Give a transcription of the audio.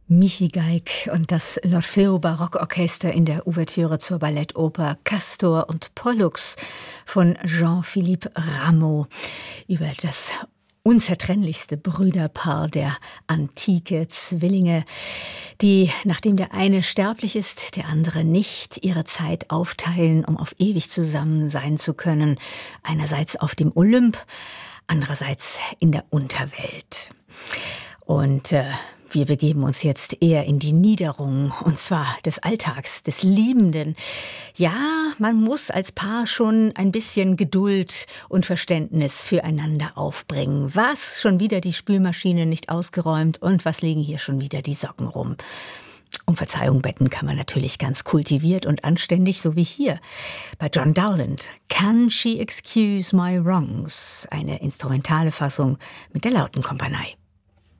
Michi Geig und das l'Orfeo Barockorchester in der Ouvertüre zur Ballettoper Castor und Pollux von Jean-Philippe Rameau über das unzertrennlichste Brüderpaar der Antike, Zwillinge, die, nachdem der eine sterblich ist, der andere nicht, ihre Zeit aufteilen, um auf ewig zusammen sein zu können. Einerseits auf dem Olymp, andererseits in der Unterwelt. Und wir begeben uns jetzt eher in die Niederung, und zwar des Alltags, des Liebenden. Ja, man muss als Paar schon ein bisschen Geduld und Verständnis füreinander aufbringen. Was, schon wieder die Spülmaschine nicht ausgeräumt und was liegen hier schon wieder die Socken rum? Um Verzeihung betten kann man natürlich ganz kultiviert und anständig, so wie hier bei John Dowland. Can she excuse my wrongs? Eine instrumentale Fassung mit der Lautenkompanie.